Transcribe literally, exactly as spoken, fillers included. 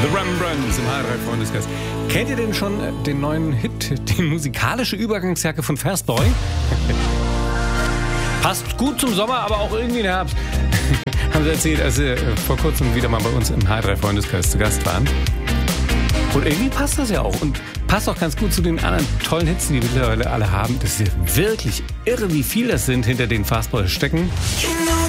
The Rembrandts im H drei Freundeskreis. Kennt ihr denn schon den neuen Hit, die musikalische Übergangsjacke von Fastboy? Passt gut zum Sommer, aber auch irgendwie in den Herbst. Haben sie erzählt, als sie vor kurzem wieder mal bei uns im H drei Freundeskreis zu Gast waren. Und irgendwie passt das ja auch. Und passt auch ganz gut zu den anderen tollen Hits, die wir mittlerweile alle haben. Das ist ja wirklich irre, wie viel das sind, hinter den Fastboy stecken.